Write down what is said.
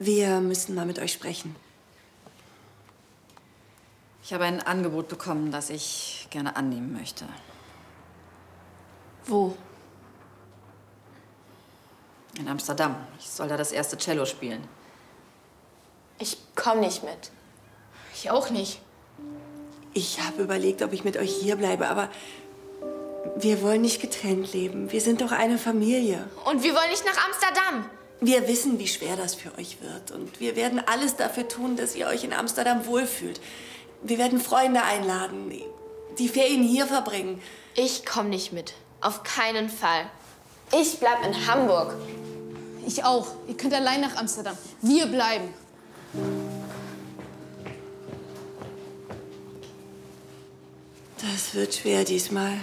Wir müssen mal mit euch sprechen. Ich habe ein Angebot bekommen, das ich gerne annehmen möchte. Wo? In Amsterdam. Ich soll da das erste Cello spielen. Ich komme nicht mit. Ich auch nicht. Ich habe überlegt, ob ich mit euch hier bleibe, aber wir wollen nicht getrennt leben. Wir sind doch eine Familie. Und wir wollen nicht nach Amsterdam. Wir wissen, wie schwer das für euch wird. Und wir werden alles dafür tun, dass ihr euch in Amsterdam wohlfühlt. Wir werden Freunde einladen, die Ferien hier verbringen. Ich komme nicht mit. Auf keinen Fall. Ich bleib in Hamburg. Ich auch. Ihr könnt allein nach Amsterdam. Wir bleiben. Das wird schwer diesmal.